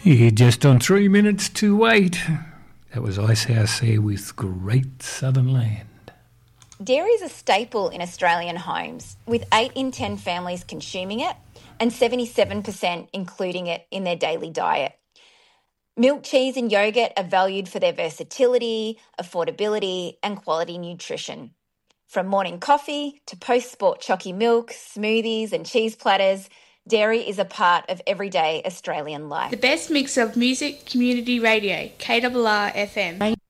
Yeah, just on 3 minutes to 8. That was Icehouse there with Great Southern Land. Dairy is a staple in Australian homes, with 8 in 10 families consuming it and 77% including it in their daily diet. Milk, cheese and yogurt are valued for their versatility, affordability and quality nutrition. From morning coffee to post-sport chalky milk, smoothies and cheese platters, dairy is a part of everyday Australian life. The best mix of music, community radio, KRR FM.